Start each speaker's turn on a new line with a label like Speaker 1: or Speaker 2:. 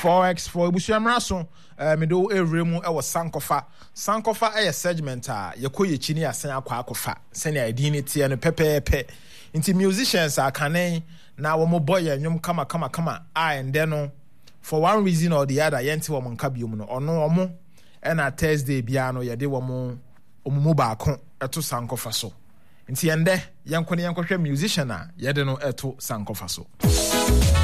Speaker 1: 4x4 ebusuamra so me do ewremu e wo sankofa e segment a yekoye chini asan akwa sene idin ne tie no pepepe nti musicians akanen na wo mo boy enwom kama and then for one reason or the other yenti wo nka biom no ono omo e na Thursday bia no ye de wo mo omumu baako eto sankofa so nti ende yenko ne yenkohwe musician a ye de no eto sankofa so